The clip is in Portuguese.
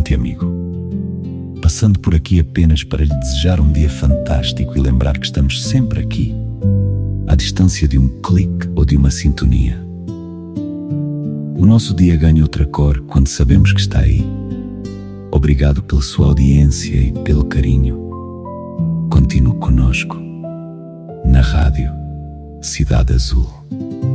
Pronto, amigo. Passando por aqui apenas para lhe desejar um dia fantástico e lembrar que estamos sempre aqui, à distância de um clique ou de uma sintonia. O nosso dia ganha outra cor quando sabemos que está aí. Obrigado pela sua audiência e pelo carinho. Continue conosco na Rádio Cidade Azul.